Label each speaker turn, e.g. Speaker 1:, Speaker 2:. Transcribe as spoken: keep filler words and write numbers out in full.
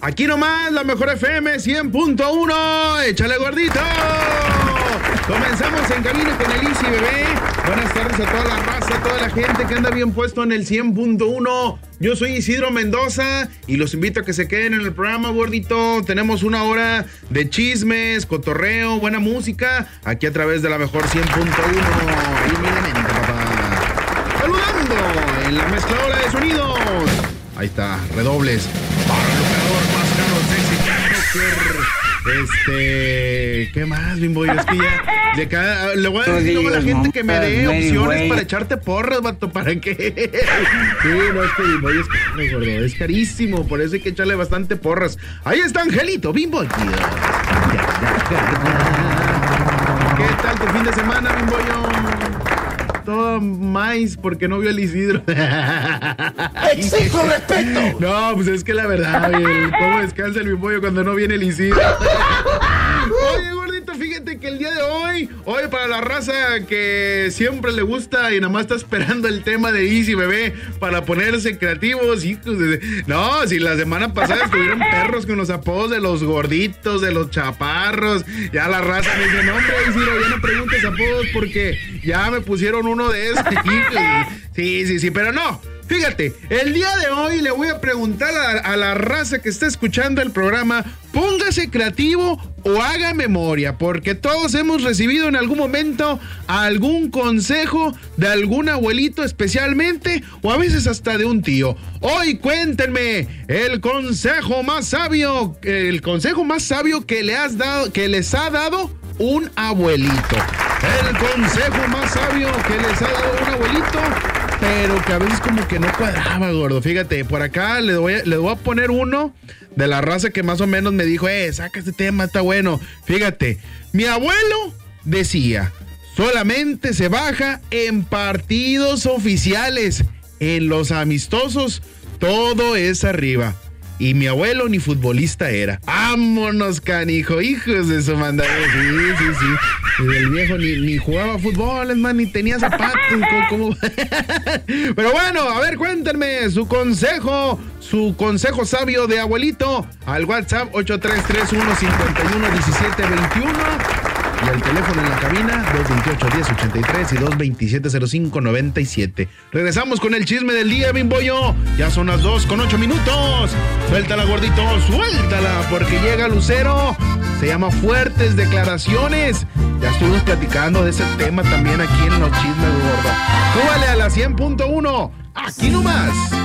Speaker 1: Aquí nomás, la mejor F M cien punto uno. ¡Échale, gordito! Comenzamos en cabina con el Easy, bebé. Buenas tardes a toda la raza, a toda la gente que anda bien puesto en el cien punto uno. Yo soy Isidro Mendoza y los invito a que se queden en el programa, gordito. Tenemos una hora de chismes, cotorreo, buena música, aquí a través de la mejor cien punto uno. Ahí humildemente, papá. Saludando en la mezcladora de sonidos. Ahí está, redobles. Para el operador más caro, sexy, Carter. Este, ¿qué más, Bimbo? Es que ya de cada, le voy a decir luego a la gente que me dé opciones para echarte porras, vato, ¿para qué? Sí, no, es que Bimbo es caro, gordo, es carísimo, por eso hay que echarle bastante porras. Ahí está Angelito, Bimbo. ¿Qué tal tu fin de semana, Bimbo? Todo más porque no vio el Isidro.
Speaker 2: ¡Exijo respeto!
Speaker 1: No, pues es que la verdad, bien, ¿cómo descansa el Bimbollo cuando no viene el Isidro? Oye, gordito, fíjate que el día de hoy, hoy para la raza que siempre le gusta y nada más está esperando el tema de Easy, bebé, para ponerse creativos, hijos de... No, si la semana pasada estuvieron perros con los apodos de los gorditos, de los chaparros, ya la raza me dice, no, hombre, Isidro, ya no preguntes apodos porque ya me pusieron uno de esos, hijos. Sí, sí, sí, pero no. Fíjate, el día de hoy le voy a preguntar a, a la raza que está escuchando el programa, póngase creativo o haga memoria, porque todos hemos recibido en algún momento algún consejo de algún abuelito especialmente, o a veces hasta de un tío. Hoy cuéntenme el consejo más sabio, el consejo más sabio que le has dado, que les ha dado un abuelito. El consejo más sabio que les ha dado un abuelito, pero que a veces como que no cuadraba, gordo. Fíjate, por acá le voy a, le voy a poner uno de la raza que más o menos me dijo, eh, saca este tema, está bueno. Fíjate, mi abuelo decía, solamente se baja en partidos oficiales, en los amistosos todo es arriba. Y mi abuelo ni futbolista era. ¡Vámonos, canijo! Hijos de su mandado. Sí, sí, sí. El viejo ni, ni jugaba fútbol, es más, ni tenía zapatos. ¿Cómo, cómo? Pero bueno, a ver, cuéntenme su consejo, su consejo sabio de abuelito al WhatsApp ocho tres tres uno cinco uno uno siete dos uno. Y el teléfono en la cabina, dos dos ocho, diez ochenta y tres y dos dos siete cero cinco noventa y siete. Regresamos con el chisme del día, Bimbollo. Ya son las dos con ocho minutos. Suéltala, gordito, suéltala, porque llega Lucero. Se llama Fuertes Declaraciones. Ya estuvimos platicando de ese tema también aquí en los chismes, gordo. Súbale a la cien punto uno. Aquí nomás.